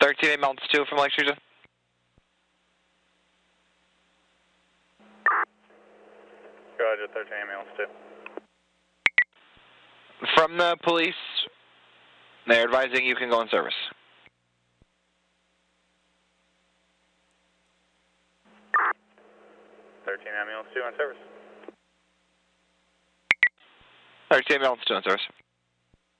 13 ambulance 2 from Lake Street. Roger, 13 ambulance 2. From the police, they're advising you can go in service. 13 ambulance 2 on service. 13 ambulance 2 in service.